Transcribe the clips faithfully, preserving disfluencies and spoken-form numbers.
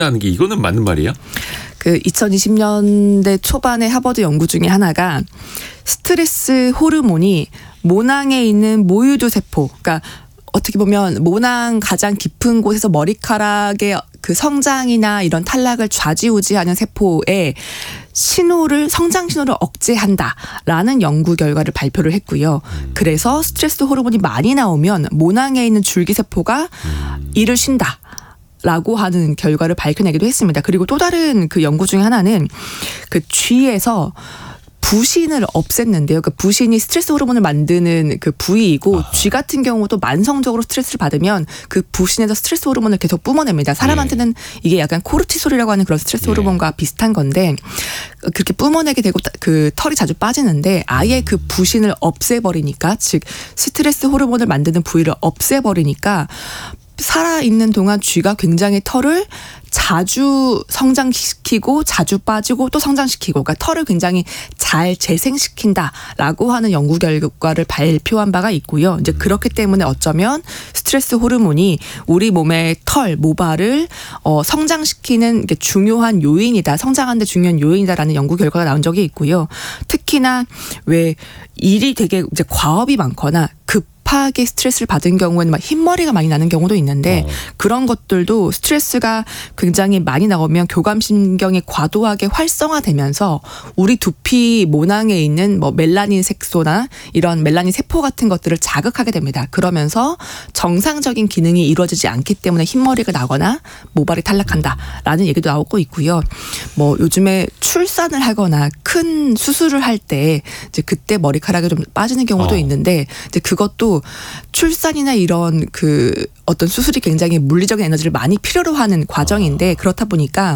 하는 게 이거는 맞는 말이에요? 그 이천이십 년대 초반의 하버드 연구 중에 하나가 스트레스 호르몬이 모낭에 있는 모유두 세포, 그러니까 어떻게 보면 모낭 가장 깊은 곳에서 머리카락의 그 성장이나 이런 탈락을 좌지우지하는 세포에 신호를 성장 신호를 억제한다라는 연구 결과를 발표를 했고요. 그래서 스트레스 호르몬이 많이 나오면 모낭에 있는 줄기세포가 이를 쉰다. 라고 하는 결과를 밝혀내기도 했습니다. 그리고 또 다른 그 연구 중에 하나는 그 쥐에서 부신을 없앴는데요. 그 부신이 스트레스 호르몬을 만드는 그 부위이고 아. 쥐 같은 경우도 만성적으로 스트레스를 받으면 그 부신에서 스트레스 호르몬을 계속 뿜어냅니다. 사람한테는 예. 이게 약간 코르티솔이라고 하는 그런 스트레스 예. 호르몬과 비슷한 건데 그렇게 뿜어내게 되고 그 털이 자주 빠지는데 아예 그 부신을 없애버리니까 즉 스트레스 호르몬을 만드는 부위를 없애버리니까 살아있는 동안 쥐가 굉장히 털을 자주 성장시키고 자주 빠지고 또 성장시키고 그러니까 털을 굉장히 잘 재생시킨다라고 하는 연구 결과를 발표한 바가 있고요. 이제 그렇기 때문에 어쩌면 스트레스 호르몬이 우리 몸의 털, 모발을 어, 성장시키는 게 중요한 요인이다. 성장하는 데 중요한 요인이다라는 연구 결과가 나온 적이 있고요. 특히나 왜 일이 되게 이제 과업이 많거나 급 급하게 스트레스를 받은 경우에는 막 흰머리가 많이 나는 경우도 있는데 어. 그런 것들도 스트레스가 굉장히 많이 나오면 교감신경이 과도하게 활성화되면서 우리 두피 모낭에 있는 뭐 멜라닌 색소나 이런 멜라닌 세포 같은 것들을 자극하게 됩니다. 그러면서 정상적인 기능이 이루어지지 않기 때문에 흰머리가 나거나 모발이 탈락한다라는 얘기도 나오고 있고요. 뭐 요즘에 출산을 하거나 큰 수술을 할 때 이제 그때 머리카락이 좀 빠지는 경우도 어. 있는데 이제 그것도 출산이나 이런 그 어떤 수술이 굉장히 물리적인 에너지를 많이 필요로 하는 과정인데 그렇다 보니까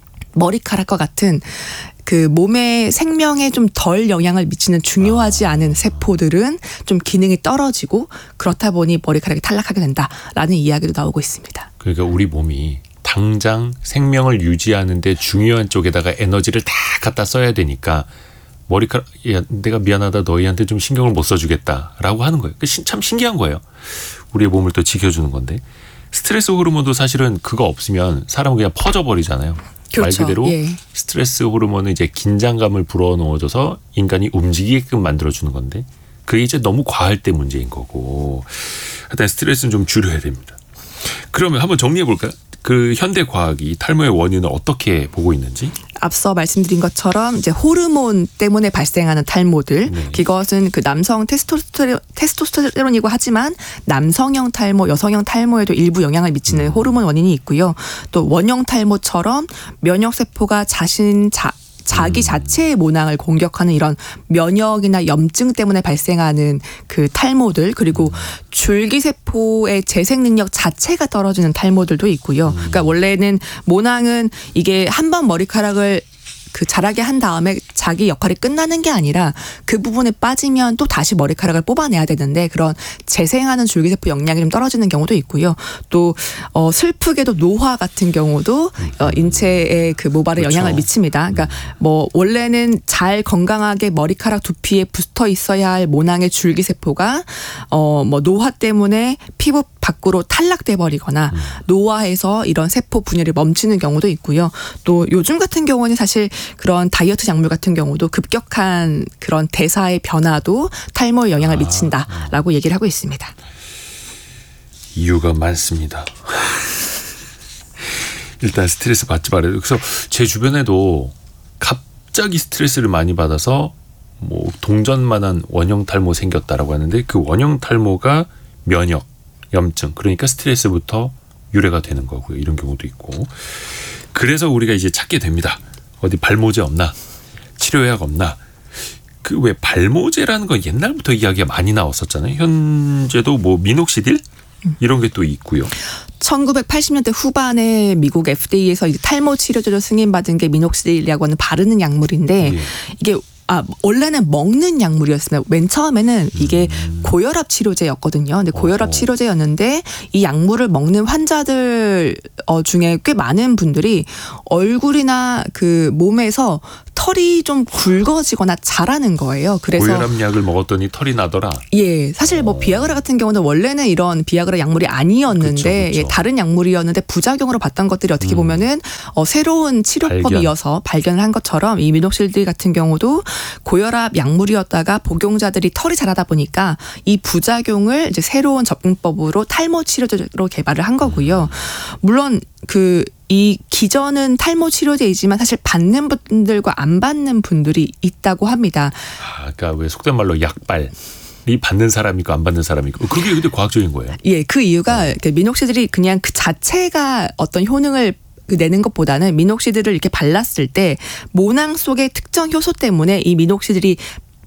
머리카락과 같은 그 몸의 생명에 좀 덜 영향을 미치는 중요하지 않은 세포들은 좀 기능이 떨어지고 그렇다 보니 머리카락이 탈락하게 된다라는 이야기도 나오고 있습니다. 그러니까 우리 몸이 당장 생명을 유지하는 데 중요한 쪽에다가 에너지를 다 갖다 써야 되니까 머리카락, 야, 내가 미안하다 너희한테 좀 신경을 못 써주겠다라고 하는 거예요. 참 신기한 거예요. 우리의 몸을 또 지켜주는 건데 스트레스 호르몬도 사실은 그거 없으면 사람은 그냥 퍼져버리잖아요. 그렇죠. 말 그대로 예. 스트레스 호르몬은 이제 긴장감을 불어넣어줘서 인간이 움직이게끔 만들어주는 건데 그게 이제 너무 과할 때 문제인 거고 하여튼 스트레스는 좀 줄여야 됩니다. 그러면 한번 정리해 볼까요? 그 현대 과학이 탈모의 원인을 어떻게 보고 있는지? 앞서 말씀드린 것처럼 이제 호르몬 때문에 발생하는 탈모들 네. 그것은 그 남성 테스토스테론, 테스토스테론이고 하지만 남성형 탈모, 여성형 탈모에도 일부 영향을 미치는 음. 호르몬 원인이 있고요. 또 원형 탈모처럼 면역 세포가 자신 자 자기 자체의 모낭을 공격하는 이런 면역이나 염증 때문에 발생하는 그 탈모들 그리고 줄기세포의 재생 능력 자체가 떨어지는 탈모들도 있고요. 그러니까 원래는 모낭은 이게 한 번 머리카락을 그 자라게 한 다음에 자기 역할이 끝나는 게 아니라 그 부분에 빠지면 또 다시 머리카락을 뽑아내야 되는데 그런 재생하는 줄기세포 역량이 좀 떨어지는 경우도 있고요. 또 어, 슬프게도 노화 같은 경우도 어, 인체에 그 모발에 그렇죠. 영향을 미칩니다. 그러니까 뭐 원래는 잘 건강하게 머리카락 두피에 붙어 있어야 할 모낭의 줄기세포가 어, 뭐 노화 때문에 피부 밖으로 탈락돼 버리거나 음. 노화해서 이런 세포 분열이 멈추는 경우도 있고요. 또 요즘 같은 경우는 사실 그런 다이어트 약물 같은 경우도 급격한 그런 대사의 변화도 탈모에 영향을 아. 미친다라고 얘기를 하고 있습니다. 이유가 많습니다. 일단 스트레스 받지 말아요. 그래서 제 주변에도 갑자기 스트레스를 많이 받아서 뭐 동전만한 원형 탈모 생겼다라고 하는데 그 원형 탈모가 면역 염증 그러니까 스트레스부터 유래가 되는 거고요. 이런 경우도 있고 그래서 우리가 이제 찾게 됩니다. 어디 발모제 없나 치료약 없나 그 왜 발모제라는 건 옛날부터 이야기가 많이 나왔었잖아요. 현재도 뭐 미녹시딜 이런 게 또 있고요. 천구백팔십 년대 후반에 미국 에프디에이에서 탈모 치료제로 승인받은 게 미녹시딜이라고 하는 바르는 약물인데 예. 이게 아, 원래는 먹는 약물이었습니다. 맨 처음에는 이게 음. 고혈압 치료제였거든요. 근데 고혈압 어. 치료제였는데 이 약물을 먹는 환자들 어, 중에 꽤 많은 분들이 얼굴이나 그 몸에서 털이 좀 굵어지거나 자라는 거예요. 그래서 고혈압 약을 먹었더니 털이 나더라. 예, 사실 뭐 비아그라 같은 경우는 원래는 이런 비아그라 약물이 아니었는데 그쵸, 그쵸. 예, 다른 약물이었는데 부작용으로 봤던 것들이 어떻게 음. 보면은 어, 새로운 치료법이어서 발견을 한 것처럼 이 미녹실드 같은 경우도 고혈압 약물이었다가 복용자들이 털이 자라다 보니까 이 부작용을 이제 새로운 접근법으로 탈모 치료제로 개발을 한 거고요. 물론 그 이 기전은 탈모 치료제이지만 사실 받는 분들과 안 받는 분들이 있다고 합니다. 아, 그러니까 왜 속된 말로 약발. 이 받는 사람이 있고 안 받는 사람이 있고 그게 근데 과학적인 거예요. 예, 그 이유가 그 미녹시딜이 그냥 그 자체가 어떤 효능을 내는 것보다는 미녹시딜을 이렇게 발랐을 때 모낭 속의 특정 효소 때문에 이 미녹시딜이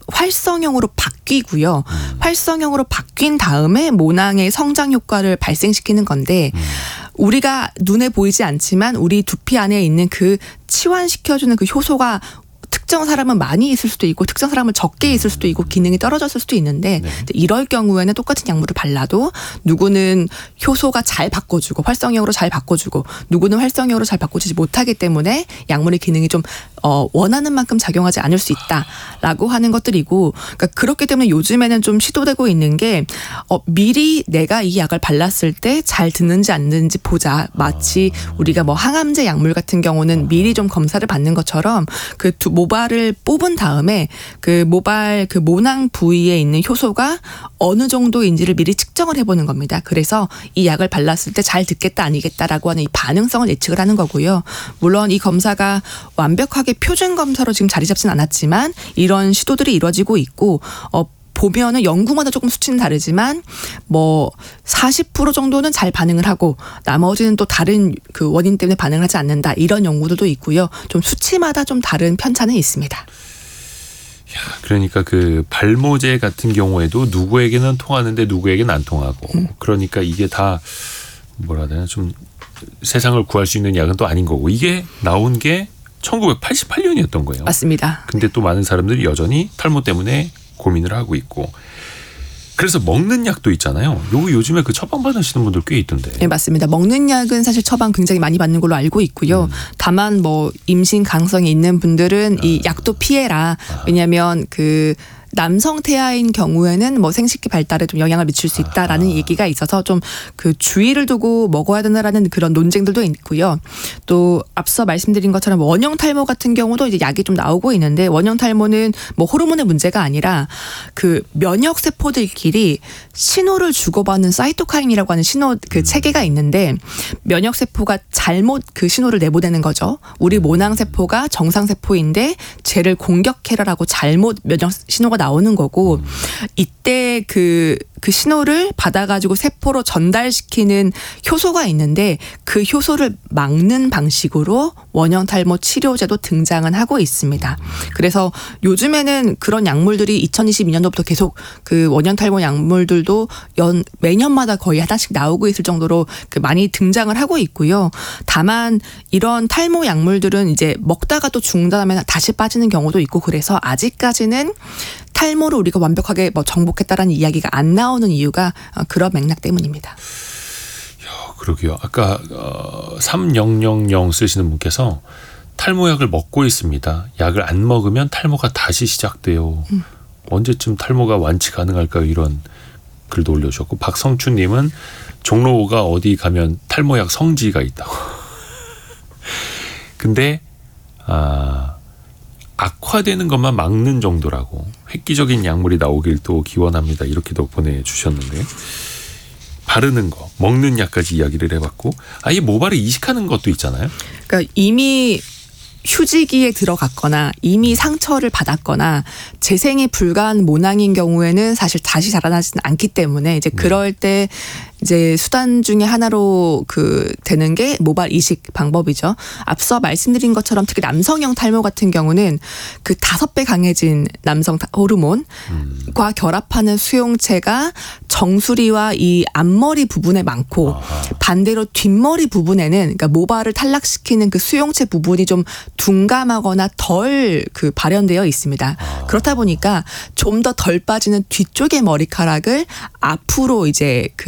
활성형으로 바뀌고요. 음. 활성형으로 바뀐 다음에 모낭의 성장 효과를 발생시키는 건데 음. 우리가 눈에 보이지 않지만 우리 두피 안에 있는 그 치환시켜주는 그 효소가 특정 사람은 많이 있을 수도 있고 특정 사람은 적게 있을 수도 있고 기능이 떨어졌을 수도 있는데 네. 이럴 경우에는 똑같은 약물을 발라도 누구는 효소가 잘 바꿔주고 활성형으로 잘 바꿔주고 누구는 활성형으로 잘 바꿔주지 못하기 때문에 약물의 기능이 좀 어, 원하는 만큼 작용하지 않을 수 있다라고 하는 것들이고 그러니까 그렇기 때문에 요즘에는 좀 시도되고 있는 게 어, 미리 내가 이 약을 발랐을 때 잘 듣는지 안 듣는지 보자. 마치 우리가 뭐 항암제 약물 같은 경우는 미리 좀 검사를 받는 것처럼 그 두 모발을 뽑은 다음에 그 모발 그 모낭 부위에 있는 효소가 어느 정도인지를 미리 측정을 해보는 겁니다. 그래서 이 약을 발랐을 때 잘 듣겠다 아니겠다라고 하는 이 반응성을 예측을 하는 거고요. 물론 이 검사가 완벽하게 표준 검사로 지금 자리 잡진 않았지만 이런 시도들이 이루어지고 있고 어, 보면은 연구마다 조금 수치는 다르지만 뭐 사십 퍼센트 정도는 잘 반응을 하고 나머지는 또 다른 그 원인 때문에 반응을 하지 않는다. 이런 연구들도 있고요. 좀 수치마다 좀 다른 편차는 있습니다. 야, 그러니까 그 발모제 같은 경우에도 누구에게는 통하는데 누구에게는 안 통하고 음. 그러니까 이게 다 뭐라 해야 되나 좀 세상을 구할 수 있는 약은 또 아닌 거고 이게 나온 게 천구백팔십팔 년이었던 거예요. 맞습니다. 근데 또 많은 사람들이 여전히 탈모 때문에 고민을 하고 있고 그래서 먹는 약도 있잖아요. 요 요즘에 그 처방 받으시는 분들 꽤 있던데. 네, 맞습니다. 먹는 약은 사실 처방 굉장히 많이 받는 걸로 알고 있고요. 음. 다만 뭐 임신 가능성이 있는 분들은 아. 이 약도 피해라. 아. 왜냐하면 그 남성 태아인 경우에는 뭐 생식기 발달에 좀 영향을 미칠 수 있다라는 아. 얘기가 있어서 좀 그 주의를 두고 먹어야 된다라는 그런 논쟁들도 있고요. 또 앞서 말씀드린 것처럼 원형 탈모 같은 경우도 이제 약이 좀 나오고 있는데 원형 탈모는 뭐 호르몬의 문제가 아니라 그 면역 세포들끼리 신호를 주고받는 사이토카인이라고 하는 신호 그 체계가 있는데 면역 세포가 잘못 그 신호를 내보내는 거죠. 우리 모낭 세포가 정상 세포인데 쟤를 공격해라라고 잘못 면역 신호가 나오는 거고 이때 그, 그 신호를 받아가지고 세포로 전달시키는 효소가 있는데 그 효소를 막는 방식으로 원형 탈모 치료제도 등장은 하고 있습니다. 그래서 요즘에는 그런 약물들이 이천이십이 년도부터 계속 그 원형 탈모 약물들도 연, 매년마다 거의 하나씩 나오고 있을 정도로 그 많이 등장을 하고 있고요. 다만 이런 탈모 약물들은 이제 먹다가 또 중단하면 다시 빠지는 경우도 있고 그래서 아직까지는 탈모를 우리가 완벽하게 뭐 정복했다라는 이야기가 안 나오는 이유가 그런 맥락 때문입니다. 야, 그러게요. 아까 어, 삼천영 쓰시는 분께서 탈모약을 먹고 있습니다. 약을 안 먹으면 탈모가 다시 시작돼요. 음. 언제쯤 탈모가 완치 가능할까요? 이런 글도 올려주셨고 박성춘님은 종로가 어디 가면 탈모약 성지가 있다고. 근데 아. 악화되는 것만 막는 정도라고 획기적인 약물이 나오길 또 기원합니다. 이렇게도 보내주셨는데 바르는 거, 먹는 약까지 이야기를 해봤고 아예 모발을 이식하는 것도 있잖아요. 그러니까 이미 휴지기에 들어갔거나 이미 상처를 받았거나 재생이 불가한 모낭인 경우에는 사실 다시 자라나지는 않기 때문에 이제 그럴 때 이제 수단 중에 하나로 그 되는 게 모발 이식 방법이죠. 앞서 말씀드린 것처럼 특히 남성형 탈모 같은 경우는 그 다섯 배 강해진 남성 호르몬과 음. 결합하는 수용체가 정수리와 이 앞머리 부분에 많고 아하. 반대로 뒷머리 부분에는 그러니까 모발을 탈락시키는 그 수용체 부분이 좀 둔감하거나 덜 그 발현되어 있습니다. 아. 그렇다 보니까 좀 더 덜 빠지는 뒤쪽의 머리카락을 앞으로 이제 그 옮겨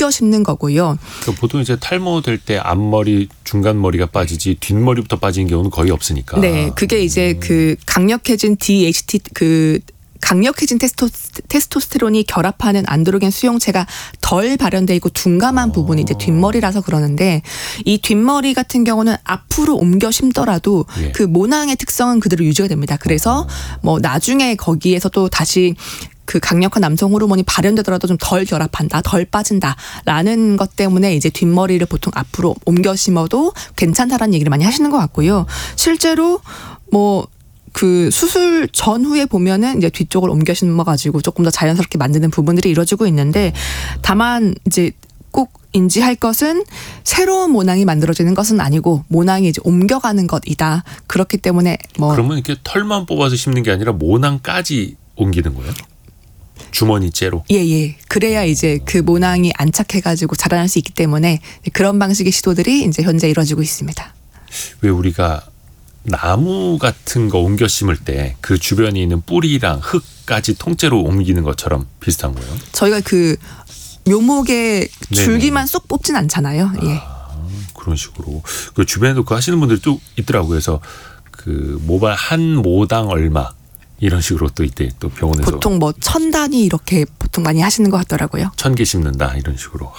옮겨 심는 거고요. 그러니까 보통 이제 탈모 될 때 앞머리, 중간 머리가 빠지지 뒷머리부터 빠지는 경우는 거의 없으니까. 네, 그게 이제 그 강력해진 디에이치티 그 강력해진 테스토, 테스토스테론이 결합하는 안드로겐 수용체가 덜 발현돼 있고 둔감한 어. 부분이 이제 뒷머리라서 그러는데, 이 뒷머리 같은 경우는 앞으로 옮겨 심더라도 예. 그 모낭의 특성은 그대로 유지가 됩니다. 그래서 뭐 나중에 거기에서 또 다시 그 강력한 남성 호르몬이 발현되더라도 좀 덜 결합한다, 덜 빠진다라는 것 때문에 이제 뒷머리를 보통 앞으로 옮겨 심어도 괜찮다라는 얘기를 많이 하시는 것 같고요. 실제로 뭐 그 수술 전후에 보면은 이제 뒤쪽을 옮겨 심어가지고 조금 더 자연스럽게 만드는 부분들이 이루어지고 있는데, 다만 이제 꼭 인지할 것은 새로운 모낭이 만들어지는 것은 아니고 모낭이 이제 옮겨가는 것이다. 그렇기 때문에 뭐 그러면 이렇게 털만 뽑아서 심는 게 아니라 모낭까지 옮기는 거예요? 주머니째로? 예예. 그래야 이제 그 모낭이 안착해가지고 자라날 수 있기 때문에 그런 방식의 시도들이 이제 현재 이루어지고 있습니다. 왜 우리가 나무 같은 거 옮겨 심을 때 그 주변에 있는 뿌리랑 흙까지 통째로 옮기는 것처럼 비슷한 거예요? 저희가 그 묘목의 줄기만 쏙 뽑진 않잖아요. 예. 아, 그런 식으로. 그 주변에도 그 하시는 분들이 또 있더라고요. 그래서 그 모발 한 모당 얼마 이런 식으로 또 이때 또 병원에서 보통 뭐 천 단위 이렇게 보통 많이 하시는 것 같더라고요. 천 개 심는다 이런 식으로.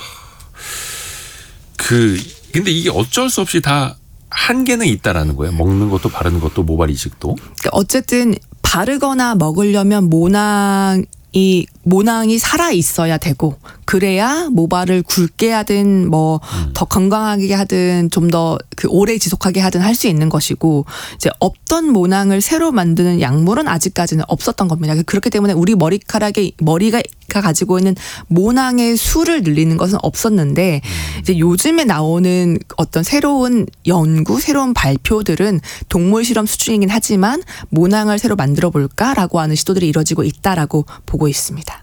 그 근데 이게 어쩔 수 없이 다 한계는 있다라는 거예요. 먹는 것도 바르는 것도 모발 이식도. 그러니까 어쨌든 바르거나 먹으려면 모낭이 모낭이 살아 있어야 되고, 그래야 모발을 굵게 하든 뭐 더 음. 건강하게 하든 좀 더 그 오래 지속하게 하든 할 수 있는 것이고, 이제 없던 모낭을 새로 만드는 약물은 아직까지는 없었던 겁니다. 그렇기 때문에 우리 머리카락에 머리가 가지고 있는 모낭의 수를 늘리는 것은 없었는데, 음. 이제 요즘에 나오는 어떤 새로운 연구, 새로운 발표들은 동물 실험 수준이긴 하지만 모낭을 새로 만들어 볼까라고 하는 시도들이 이루어지고 있다라고 보고 있습니다.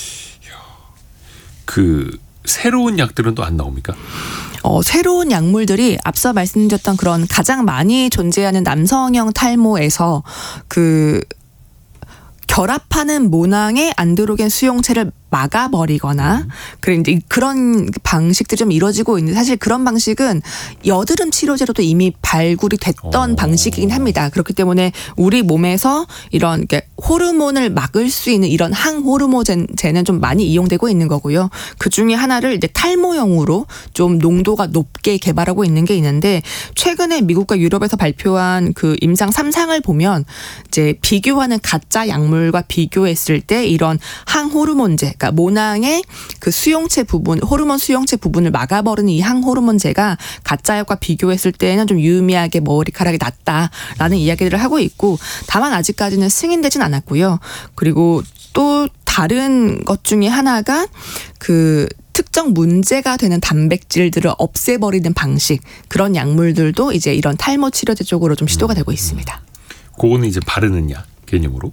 그 새로운 약들은 또 안 나옵니까? 어, 새로운 약물들이 앞서 말씀드렸던 그런 가장 많이 존재하는 남성형 탈모에서 그 결합하는 모낭의 안드로겐 수용체를 막아버리거나 음. 그런 이제 그런 방식들이 좀 이루어지고 있는데, 사실 그런 방식은 여드름 치료제로도 이미 발굴이 됐던 오. 방식이긴 합니다. 그렇기 때문에 우리 몸에서 이런 호르몬을 막을 수 있는 이런 항호르몬제는 좀 많이 이용되고 있는 거고요. 그 중에 하나를 이제 탈모용으로 좀 농도가 높게 개발하고 있는 게 있는데, 최근에 미국과 유럽에서 발표한 그 임상 삼 상을 보면 이제 비교하는 가짜 약물과 비교했을 때 이런 항호르몬제, 그러니까 모낭의 그 수용체 부분, 호르몬 수용체 부분을 막아버리는 이 항호르몬제가 가짜약과 비교했을 때는 좀 유의미하게 머리카락이 낮다라는 이야기들을 하고 있고, 다만 아직까지는 승인되진 않았고요. 그리고 또 다른 것 중에 하나가 그 특정 문제가 되는 단백질들을 없애버리는 방식, 그런 약물들도 이제 이런 탈모 치료제 쪽으로 좀 시도가 되고 있습니다. 그거는 이제 바르는 약 개념으로.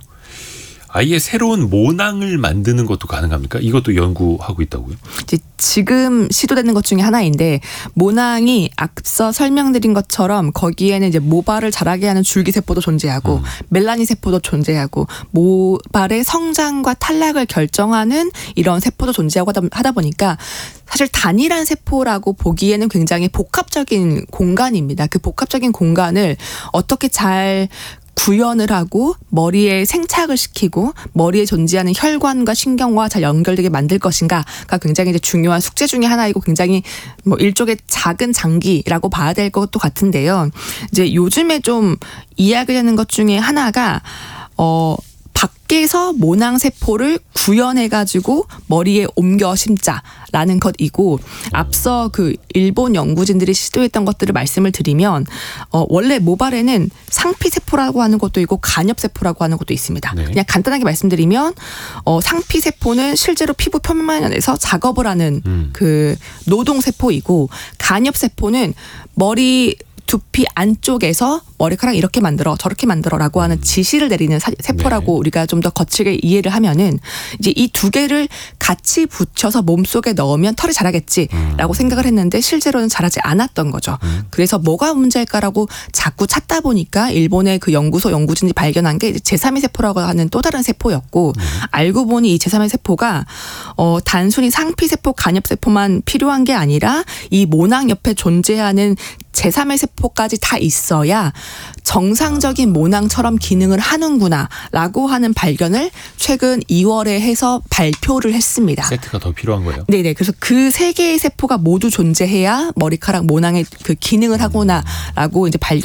아예 새로운 모낭을 만드는 것도 가능합니까? 이것도 연구하고 있다고요? 이제 지금 시도되는 것 중에 하나인데, 모낭이 앞서 설명드린 것처럼 거기에는 이제 모발을 자라게 하는 줄기세포도 존재하고 음. 멜라닌 세포도 존재하고 모발의 성장과 탈락을 결정하는 이런 세포도 존재하고 하다, 하다 보니까 사실 단일한 세포라고 보기에는 굉장히 복합적인 공간입니다. 그 복합적인 공간을 어떻게 잘 구현을 하고 머리에 생착을 시키고 머리에 존재하는 혈관과 신경과 잘 연결되게 만들 것인가가 굉장히 이제 중요한 숙제 중에 하나이고, 굉장히 뭐 일종의 작은 장기라고 봐야 될 것도 같은데요. 이제 요즘에 좀 이야기되는 것 중에 하나가 어. 밖에서 모낭 세포를 구현해가지고 머리에 옮겨 심자라는 것이고, 앞서 그 일본 연구진들이 시도했던 것들을 말씀을 드리면 어, 원래 모발에는 상피세포라고 하는 것도 있고 간엽세포라고 하는 것도 있습니다. 네. 그냥 간단하게 말씀드리면 어, 상피세포는 실제로 피부 표면에서 작업을 하는 음. 그 노동세포이고, 간엽세포는 머리 두피 안쪽에서 머리카락 이렇게 만들어 저렇게 만들어라고 하는 지시를 내리는 사, 세포라고 네. 우리가 좀 더 거칠게 이해를 하면은 이제 이 두 개를 같이 붙여서 몸속에 넣으면 털이 자라겠지라고 음. 생각을 했는데 실제로는 자라지 않았던 거죠. 음. 그래서 뭐가 문제일까라고 자꾸 찾다 보니까 일본의 그 연구소 연구진이 발견한 게 이제 제삼의 세포라고 하는 또 다른 세포였고 음. 알고 보니 이 제삼의 세포가 어 단순히 상피세포, 간엽세포만 필요한 게 아니라 이 모낭 옆에 존재하는 제삼의 세포까지 다 있어야 정상적인 모낭처럼 기능을 하는구나라고 하는 발견을 최근 이월에 해서 발표를 했습니다. 세트가 더 필요한 거예요. 네네. 그래서 그 세 개의 세포가 모두 존재해야 머리카락 모낭의 그 기능을 하구나라고 이제 발견.